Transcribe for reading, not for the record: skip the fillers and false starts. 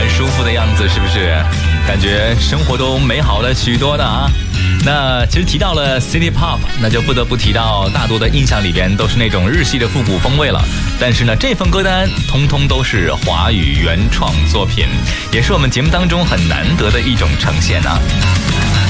很舒服的样子，是不是？感觉生活都美好了许多的啊。那其实提到了 City Pop， 那就不得不提到大多的印象里边都是那种日系的复古风味了。但是呢，这份歌单通通都是华语原创作品，也是我们节目当中很难得的一种呈现啊。